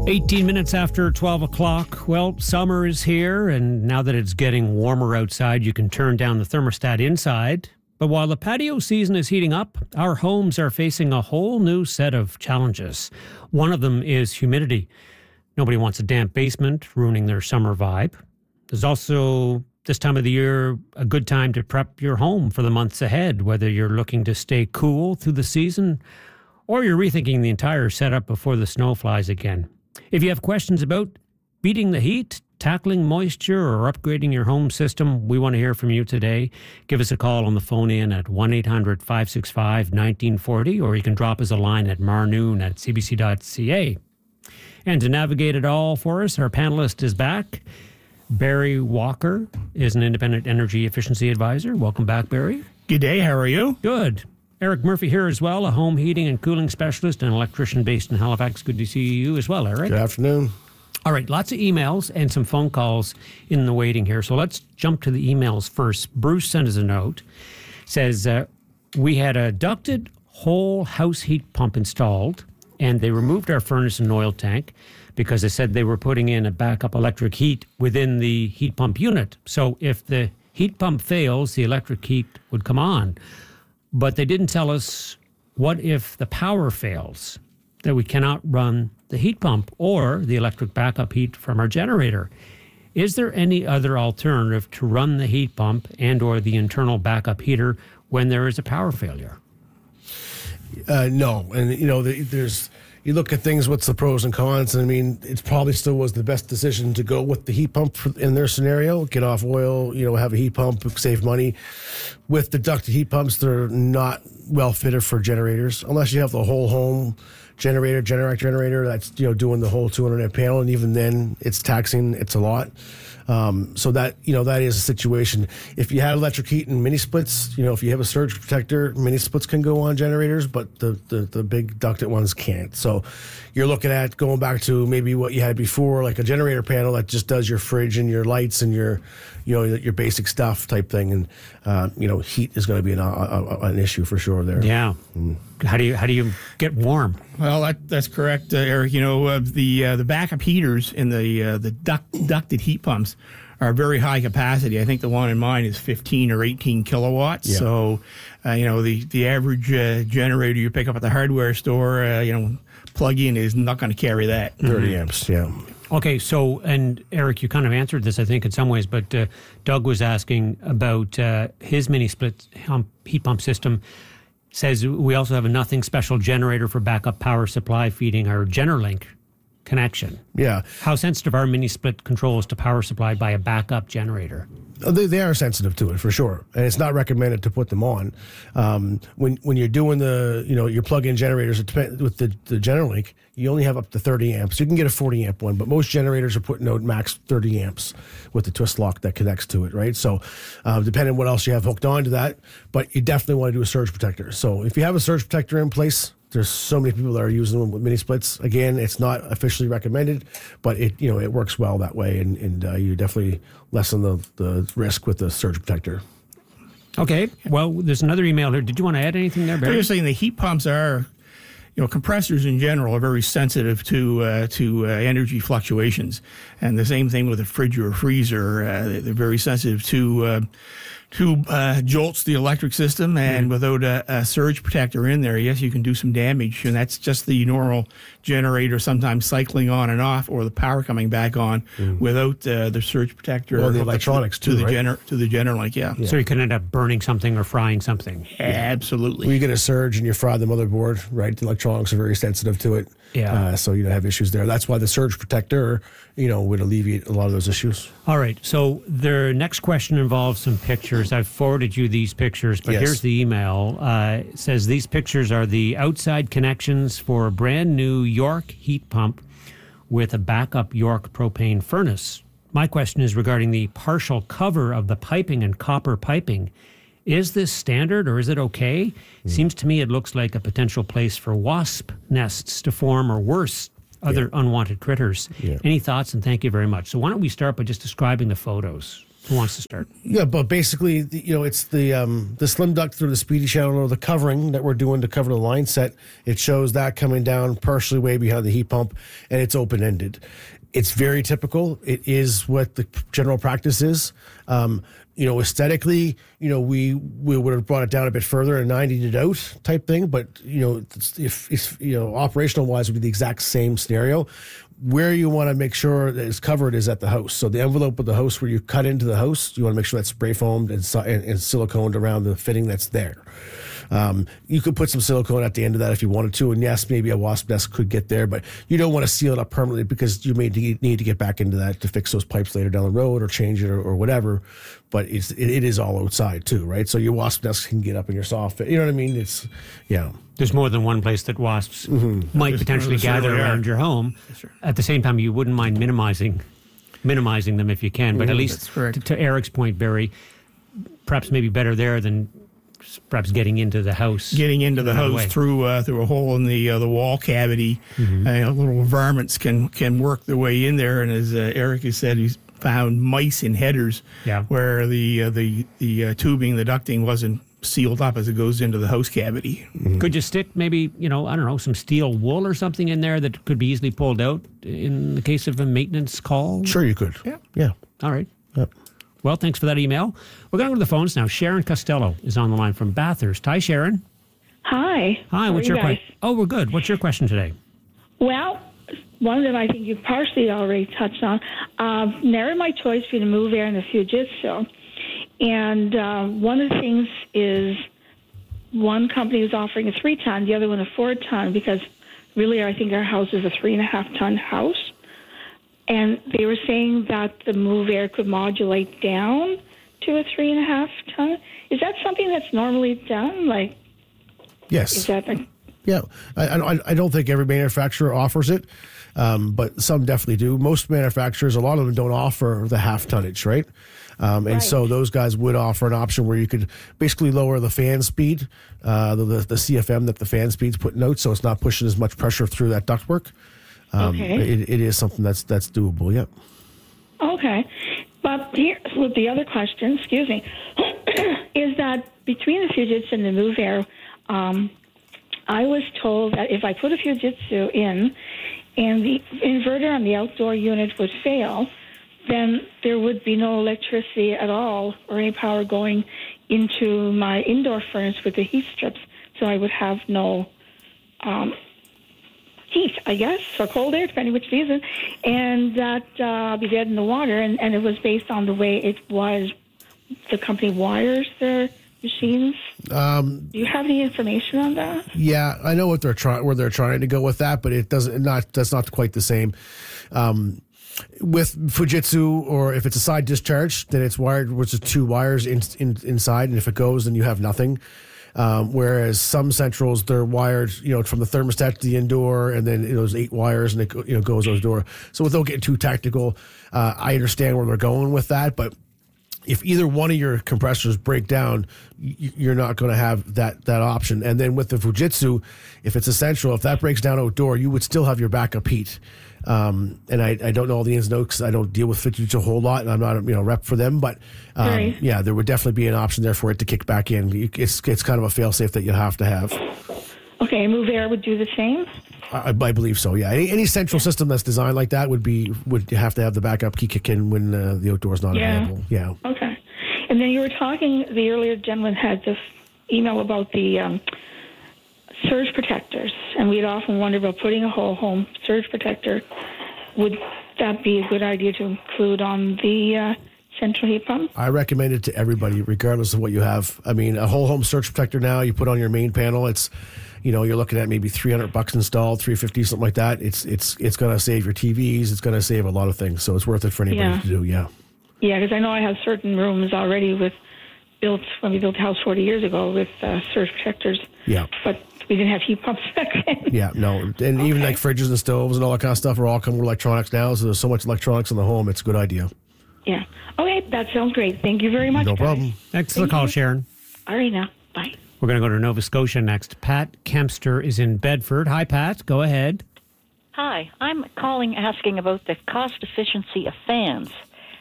18 minutes after 12 o'clock. Well, summer is here, and now that it's getting warmer outside, you can turn down the thermostat inside. But while the patio season is heating up, our homes are facing a whole new set of challenges. One of them is humidity. Nobody wants a damp basement ruining their summer vibe. There's also, this time of the year, a good time to prep your home for the months ahead, whether you're looking to stay cool through the season or you're rethinking the entire setup before the snow flies again. If you have questions about beating the heat, tackling moisture, or upgrading your home system, we want to hear from you today. Give us a call on the phone in at 1-800-565-1940, or you can drop us a line at marnoon@cbc.ca. And to navigate it all for us, our panelist is back. Barry Walker is an independent energy efficiency advisor. Welcome back, Barry. Good day. How are you? Good. Eric Murphy here as well, a home heating and cooling specialist and electrician based in Halifax. Good to see you as well, Eric. Good afternoon. All right, lots of emails and some phone calls in the waiting here. So let's jump to the emails first. Bruce sent us a note. Says, we had a ducted whole house heat pump installed, and they removed our furnace and oil tank because they said they were putting in a backup electric heat within the heat pump unit. So if the heat pump fails, the electric heat would come on. But they didn't tell us what if the power fails, that we cannot run the heat pump or the electric backup heat from our generator. Is there any other alternative to run the heat pump and or the internal backup heater when there is a power failure? No. And, you look at things, what's the pros and cons? And I mean, it probably still was the best decision to go with the heat pump in their scenario, get off oil, have a heat pump, save money. With the ducted heat pumps, they're not well fitted for generators, unless you have the whole home generator that's, doing the whole 200 amp panel. And even then it's taxing, it's a lot. So that is a situation. If you had electric heat and mini splits, if you have a surge protector, mini splits can go on generators, but the big ducted ones can't. So you're looking at going back to maybe what you had before, like a generator panel that just does your fridge and your lights and your basic stuff type thing. And, heat is going to be an issue for sure there. Yeah. How do you get warm? Well, that's correct, Eric. The backup heaters in the ducted heat pumps are very high capacity. I think the one in mine is 15 or 18 kilowatts. Yeah. So, the average generator you pick up at the hardware store, plug-in is not going to carry that. 30 amps, yeah. Okay, so, and Eric, you kind of answered this, I think, in some ways, but Doug was asking about his mini split heat pump system. Says we also have a nothing special generator for backup power supply feeding our GenerLink connection. Yeah. How sensitive are mini split controls to power supply by a backup generator? They are sensitive to it for sure, and it's not recommended to put them on. When you're doing your plug-in generators with the GenerLink, you only have up to 30 amps. You can get a 40 amp one, but most generators are putting out max 30 amps with the twist lock that connects to it, right? So depending on what else you have hooked on to that, but you definitely want to do a surge protector. So if you have a surge protector in place, there's so many people that are using them with mini splits. Again, it's not officially recommended, but it works well that way, and you definitely lessen the risk with the surge protector. Okay. Well, there's another email here. Did you want to add anything there, Barry? You're saying the heat pumps are, compressors in general are very sensitive to energy fluctuations, and the same thing with a fridge or a freezer. They're very sensitive to jolts the electric system, and without a surge protector in there, yes, you can do some damage, and that's just the normal generator sometimes cycling on and off, or the power coming back on without the surge protector or the electronics to the GenerLink. Yeah. So you can end up burning something or frying something. Absolutely. When you get a surge and you fry the motherboard, right? The electronics are very sensitive to it. Yeah. So you don't have issues there. That's why the surge protector, would alleviate a lot of those issues. All right. So their next question involves some pictures. I've forwarded you these pictures, but here's the email. It says these pictures are the outside connections for a brand new York heat pump with a backup York propane furnace. My question is regarding the partial cover of the piping and copper piping. Is this standard or is it okay? Seems to me it looks like a potential place for wasp nests to form, or worse, other unwanted critters. Yeah. Any thoughts? And thank you very much. So why don't we start by just describing the photos? Who wants to start? Yeah, but basically, it's the slim duct through the speedy channel, or the covering that we're doing to cover the line set. It shows that coming down partially way behind the heat pump, and it's open-ended. It's very typical. It is what the general practice is. Aesthetically, we would have brought it down a bit further and 90'd it out type thing. But, if operational wise would be the exact same scenario. Where you want to make sure that it's covered is at the house. So the envelope of the house where you cut into the house, you want to make sure that's spray foamed and siliconed around the fitting that's there. You could put some silicone at the end of that if you wanted to, and yes, maybe a wasp nest could get there, but you don't want to seal it up permanently because you may need to get back into that to fix those pipes later down the road or change it or whatever. But it is all outside too, right? So your wasp nest can get up in your soffit. You know what I mean? There's more than one place that wasps might potentially gather around your home. At the same time, you wouldn't mind minimizing them if you can. But at least to Eric's point, Barry, perhaps maybe better there than perhaps getting into the house. Getting into the house through a hole in the wall cavity. Little varmints can work their way in there. And as Eric has said, he's found mice in headers where the tubing, the ducting wasn't sealed up as it goes into the house cavity. Could you stick maybe, some steel wool or something in there that could be easily pulled out in the case of a maintenance call? Sure you could. Yeah. All right. Yep. Well, thanks for that email. We're going to go to the phones now. Sharon Costello is on the line from Bathurst. Hi, Sharon. Hi. Hi, what's your question? Oh, we're good. What's your question today? Well, one of them I think you partially already touched on. Narrowed my choice between the Move Air and the Fujitsu. And one of the things is one company is offering a 3-ton, the other one a 4-ton, because really I think our house is a 3.5-ton house. And they were saying that the Move Air could modulate down to a 3.5-ton. Is that something that's normally done? Yes. Is that yeah. I don't think every manufacturer offers it, but some definitely do. Most manufacturers, a lot of them don't offer the half tonnage, right? And so those guys would offer an option where you could basically lower the fan speed, the CFM that the fan speed's putting out, so it's not pushing as much pressure through that ductwork. It is something that's doable. Yep. Okay, but here's with the other question. Excuse me, is that between the Fujitsu and the Move Air, I was told that if I put a Fujitsu in, and the inverter on the outdoor unit would fail, then there would be no electricity at all or any power going into my indoor furnace with the heat strips. So I would have no heat, I guess, or cold air, depending which season, and that I'll be dead in the water. And it was based on the way it was, the company wires their machines. Do you have any information on that? Yeah, I know what they're trying to go with that, but that's not quite the same. With Fujitsu, or if it's a side discharge, then it's wired, which is 2 wires inside, and if it goes, then you have nothing. Whereas some centrals, they're wired, from the thermostat to the indoor, and then there's 8 wires, and it goes those door. So without getting too tactical, I understand where they're going with that, but if either one of your compressors break down, you're not going to have that option. And then with the Fujitsu, if it's a central, if that breaks down outdoor, you would still have your backup heat. And I don't know all the ins and outs because I don't deal with Fujitsu a whole lot, and I'm not a rep for them. But yeah, there would definitely be an option there for it to kick back in. It's kind of a fail-safe that you have to have. Okay, Move Air would do the same? I believe so, yeah. Any central system that's designed like that would have to have the backup key kick in when the outdoor is not available. Yeah. Okay. And then you were talking, the earlier gentleman had this email about the surge protectors, and we'd often wonder about putting a whole home surge protector. Would that be a good idea to include on the central heat pump? I recommend it to everybody, regardless of what you have. I mean, a whole home surge protector now, you put on your main panel, it's, you're looking at maybe $300 installed, $350, something like that. It's going to save your TVs. It's going to save a lot of things. So it's worth it for anybody to do. Yeah. Yeah, because I know I have certain rooms already when we built the house 40 years ago with surge protectors. Yeah. But we didn't have heat pumps back then. Yeah, no. And even like fridges and stoves and all that kind of stuff are all coming with electronics now. So there's so much electronics in the home. It's a good idea. Yeah. Okay, that sounds great. Thank you very much. No problem. Thanks for the call, Sharon. All right, now. Bye. We're going to go to Nova Scotia next. Pat Kempster is in Bedford. Hi, Pat. Go ahead. Hi. I'm calling asking about the cost efficiency of fans.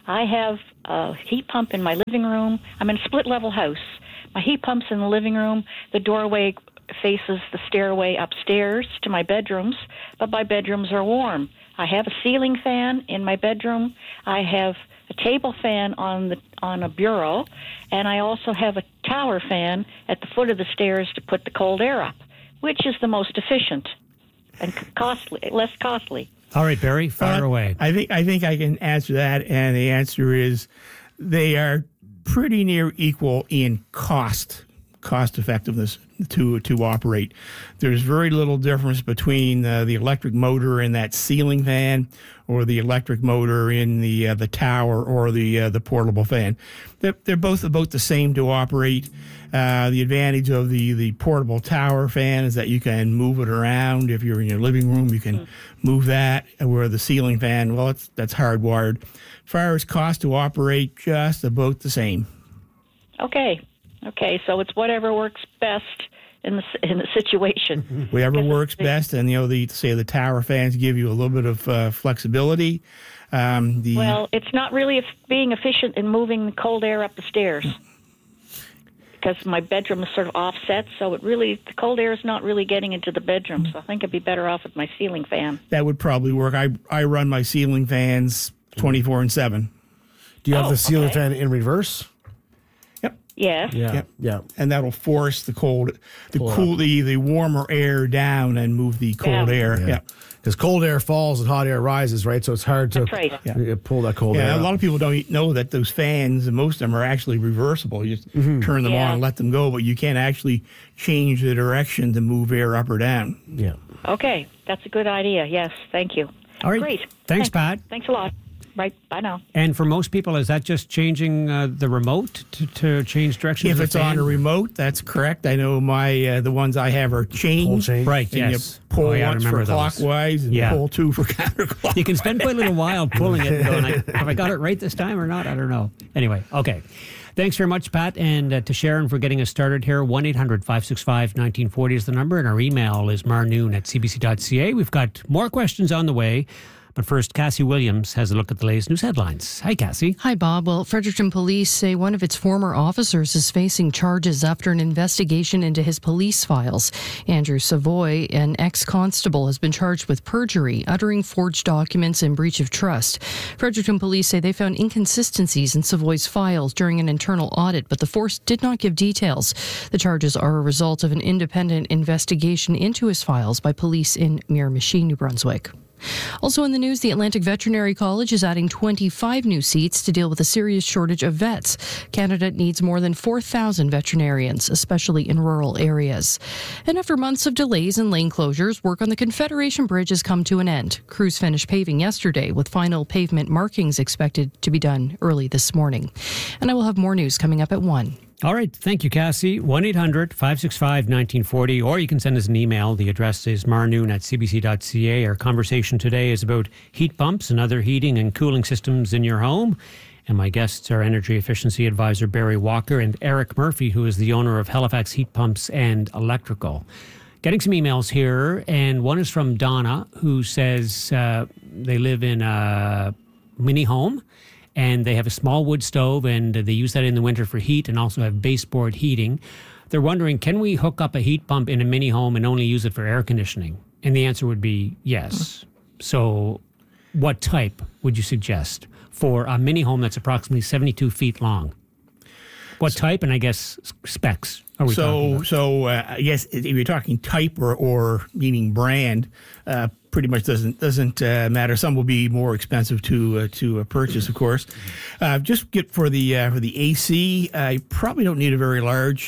I have a heat pump in my living room. I'm in a split-level house. My heat pump's in the living room. The doorway faces the stairway upstairs to my bedrooms, but my bedrooms are warm. I have a ceiling fan in my bedroom. I have a table fan on a bureau, and I also have a tower fan at the foot of the stairs to put the cold air up, which is the most efficient and less costly. All right, Barry, fire away. I think I can answer that, and the answer is they are pretty near equal in cost effectiveness to operate. There's very little difference between the electric motor in that ceiling fan or the electric motor in the tower or the portable fan. They're both about the same to operate. The advantage of the portable tower fan is that you can move it around. If you're in your living room, you can move that. Where the ceiling fan, well, that's hardwired. As far as cost to operate, just about the same. Okay, so it's whatever works best in the situation. Whatever works best, and the tower fans give you a little bit of flexibility. Well, it's not really being efficient in moving the cold air up the stairs because my bedroom is sort of offset, so the cold air is not really getting into the bedroom. So I think I'd be better off with my ceiling fan. That would probably work. I run my ceiling fans 24/7. Do you have the ceiling fan in reverse? Yes. Yeah. And that'll force the warmer air down and move the cold air. Yeah. Because cold air falls and hot air rises, right? So it's hard to pull that cold air. A lot of people don't know that those fans, and most of them are actually reversible. You just turn them on and let them go, but you can't actually change the direction to move air up or down. Yeah. Okay. That's a good idea. Yes. Thank you. All right. Great. Thanks, Pat. Thanks a lot. Right. Bye now. And for most people, is that just changing the remote to change direction? If it's on a remote, that's correct. I know the ones I have are chained. Right, and yes. You pull once for clockwise and pull two for counterclockwise. You can spend quite a little while pulling it and going, have I got it right this time or not? I don't know. Anyway, okay. Thanks very much, Pat, and to Sharon for getting us started here. 1-800-565-1940 is the number, and our email is marnoon@cbc.ca. We've got more questions on the way. But first, Cassie Williams has a look at the latest news headlines. Hi, Cassie. Hi, Bob. Well, Fredericton police say one of its former officers is facing charges after an investigation into his police files. Andrew Savoy, an ex-constable, has been charged with perjury, uttering forged documents, and breach of trust. Fredericton police say they found inconsistencies in Savoy's files during an internal audit, but the force did not give details. The charges are a result of an independent investigation into his files by police in Miramichi, New Brunswick. Also in the news, the Atlantic Veterinary College is adding 25 new seats to deal with a serious shortage of vets. Canada needs more than 4,000 veterinarians, especially in rural areas. And after months of delays and lane closures, work on the Confederation Bridge has come to an end. Crews finished paving yesterday, with final pavement markings expected to be done early this morning. And I will have more news coming up at 1. All right. Thank you, Cassie. 1-800-565-1940, or you can send us an email. The address is marnoon@cbc.ca. Our conversation today is about heat pumps and other heating and cooling systems in your home. And my guests are Energy Efficiency Advisor Barry Walker and Eric Murphy, who is the owner of Halifax Heat Pumps and Electrical. Getting some emails here, and one is from Donna, who says they live in a mini home. And they have a small wood stove, and they use that in the winter for heat and also have baseboard heating. They're wondering, can we hook up a heat pump in a mini home and only use it for air conditioning? And the answer would be yes. So what type would you suggest for a mini home that's approximately 72 feet long? What type, and I guess specs are we talking about? Yes, if you're talking type or meaning brand, pretty much doesn't matter. Some will be more expensive to purchase, of course. Just get for the AC. You probably don't need a very large.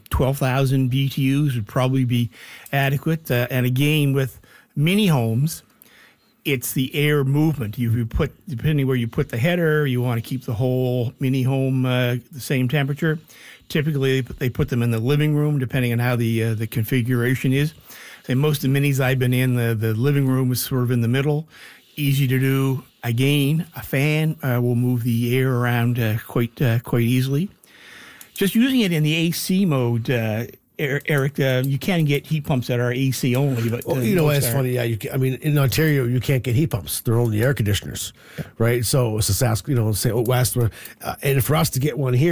12,000 BTUs would probably be adequate. And again, with mini homes, it's the air movement. Depending where you put the header, you want to keep the whole mini home the same temperature. Typically, they put them in the living room, depending on how the configuration is. Say most of the minis I've been in, the living room is sort of in the middle. Easy to do. Again, a fan will move the air around quite easily. Just using it in the AC mode, Eric, you can get heat pumps that are AC only, but it's funny. Yeah, in Ontario, you can't get heat pumps; they're only air conditioners, right? So it's a West, and for us to get one here.